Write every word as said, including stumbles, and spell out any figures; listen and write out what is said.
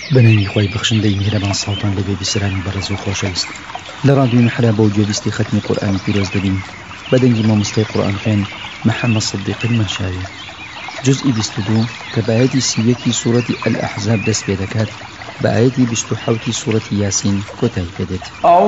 بناوی خۆی بەخشندەی میهرەبان ساڵتان لەبێ بیسرانی بەڕێز و خۆشەویست. لە ڕادیۆ نەحرا بۆ گوێبیستی ختمی قورئانی پیرۆز دەبین بە دەنگی مامۆستای قورئان خوێن محەممەد سەدیق المەنشاوی. جزئی بیست و دوو کە بە ئایەتی سیوەکی سوورەتی ئەلئەحزاب دەست پێ دەکات بە ئایەتی بیست و حەوتی سوورەتی یاسین کۆتایی پێدێت.